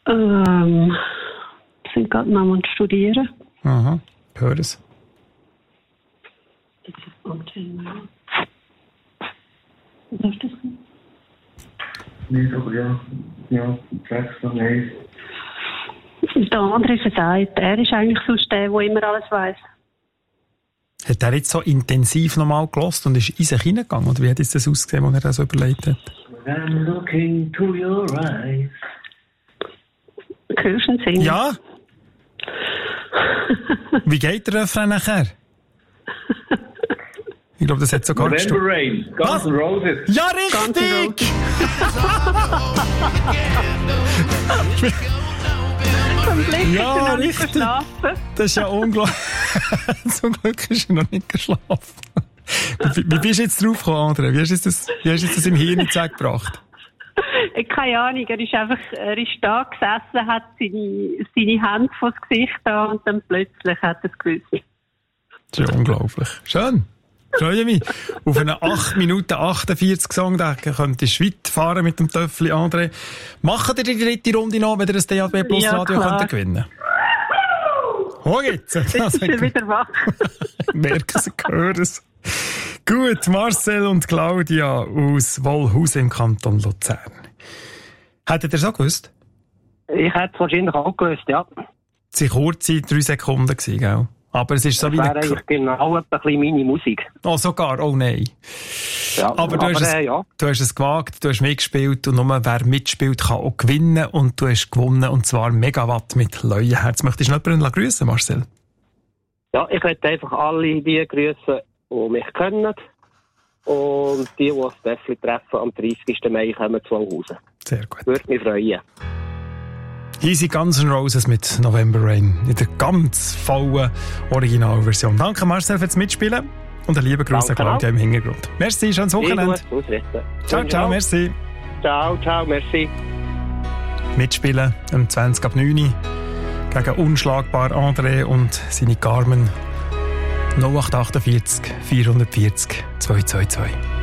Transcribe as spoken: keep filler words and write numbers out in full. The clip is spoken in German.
Ähm, sind gerade noch am Studieren. Aha, höre es. Das ist Anteil. Was hast du das? Nee, doch, ja. Ja, sechs von eins. Der andere versagt. Er ist eigentlich sonst der, der immer alles weiss. Hat er jetzt so intensiv nochmal gehört und ist in sich hineingegangen? Oder wie hat das ausgesehen, als er das so überlegt hat? I'm looking to your eyes. Hörst du ihn singen? Ja. Wie geht der Refrain nachher? Ich glaube, das hat sogar November Rain, Guns N' Roses. Ja, richtig! Ja, richtig. Das ist ja unglaublich. Zum Glück ist er noch nicht geschlafen. Wie, wie bist du jetzt drauf gekommen, André? Wie hast du das, wie hast du das im Hirn zusammengebracht? Keine Ahnung, er ist einfach, er ist da gesessen, hat seine, seine Hand vor das Gesicht da und dann plötzlich hat er es gewusst. Das ist ja unglaublich. Schön. Freue mich. Auf einen acht Minuten achtundvierzig Song, da könntest du weit fahren mit dem Töffel, André. Machen ihr die dritte Runde noch, wenn ihr das D A B Plus Ja, Radio klar. könnt gewinnen? Wo geht's? Jetzt ist er wieder wach. Merken Sie, hören es. Gut, Marcel und Claudia aus Wollhausen im Kanton Luzern. Hättet ihr es auch gewusst? Ich hätte es wahrscheinlich auch gewusst, ja. Es waren kurze drei Sekunden gewesen, gell? Aber es ist so Das wie wäre eine... eigentlich genau ein bisschen meine Musik. Oh, sogar? Oh nein. Ja, Aber, du, hast aber es, äh, ja. du hast es gewagt, du hast mitgespielt und nur wer mitspielt, kann auch gewinnen. Und du hast gewonnen, und zwar Megawatt mit Leuenherz. Möchtest du noch jemanden grüßen, Marcel? Ja, ich möchte einfach alle die grüßen, die mich kennen. Und die, die das Steffli treffen, am dreißigsten Mai kommen zu Wollhausen. Sehr gut. Würde mich freuen. Hier sind Guns N' Roses mit November Rain in der ganz vollen Originalversion. Danke Marcel fürs Mitspielen und einen lieben Gruß an Claudia im Hintergrund. Merci, schönes Wochenende. Gut, ausrichten. Ciao, ciao, merci. Ciao, ciao, merci. Mitspielen um zwanzig ab neun gegen unschlagbar André und seine Carmen null acht acht acht, vier vierzig, zwei zwei zwei.